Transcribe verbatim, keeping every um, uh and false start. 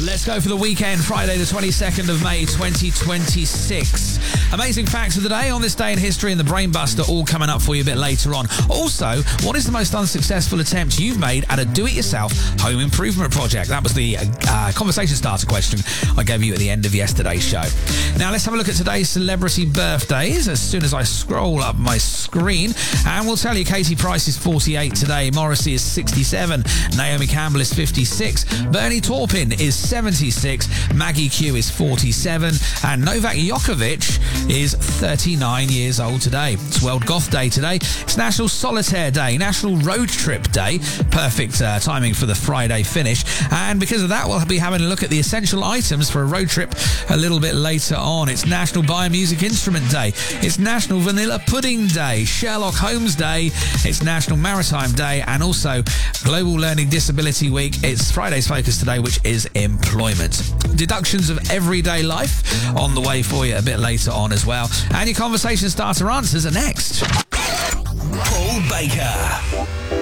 Let's go for the weekend, Friday the twenty-second of May twenty twenty-six. Amazing facts of the day on this day in history and the Brainbuster all coming up for you a bit later on. Also, what is the most unsuccessful attempt you've made at a do-it-yourself home improvement project? That was the uh, conversation starter question I gave you at the end of yesterday's show. Now let's have a look at today's celebrity birthdays as soon as I scroll up my screen. And we'll tell you Katie Price is forty-eight today, Morrissey is sixty-seven, Naomi Campbell is fifty-six, Bernie Taupin is seventy-six, Maggie Q is forty-seven, and Novak Djokovic is thirty-nine years old today. It's World Goth Day today. It's National Solitaire Day, National Road Trip Day. Perfect uh, timing for the Friday finish. And because of that, we'll be having a look at the essential items for a road trip a little bit later on. It's National Buy a Music Instrument Day. It's National Vanilla Pudding Day, Sherlock Holmes Day. It's National Maritime Day, and also Global Learning Disability Week. It's Friday's focus today, which is employment. Deductions of everyday life on the way for you a bit later on as well. And your conversation starter answers are next. Paul Baker.